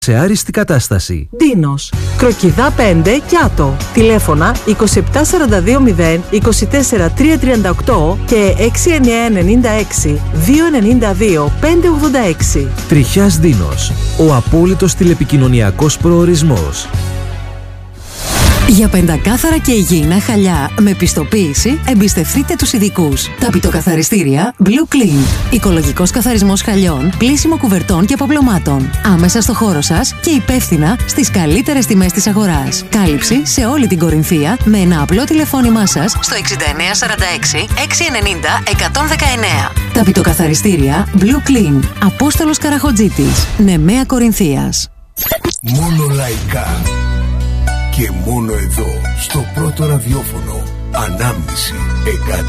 σε άριστη κατάσταση. Ντίνος, Κροκιδά 5, Κιάτο. Τηλέφωνα 27420 24338 και 6996 292 586. Τριχιάς Ντίνος, ο απόλυτος τηλεπικοινωνιακός προορισμός. Για πεντακάθαρα και υγιεινά χαλιά με πιστοποίηση, εμπιστευτείτε τους ειδικούς. Τα πιτοκαθαριστήρια Blue Clean. Οικολογικός καθαρισμός χαλιών, πλύσιμο κουβερτών και αποπλωμάτων. Άμεσα στο χώρο σας και υπεύθυνα στις καλύτερες τιμές της αγοράς. Κάλυψη σε όλη την Κορινθία με ένα απλό τηλεφώνημά σας στο 6946 690 119. Τα πιτοκαθαριστήρια Blue Clean. Απόστολος Καραχοτζίτης. Νεμαία Κορινθίας. Μόνο λαϊκά. Και μόνο εδώ, στο πρώτο ραδιόφωνο, ανάμνηση 100,3.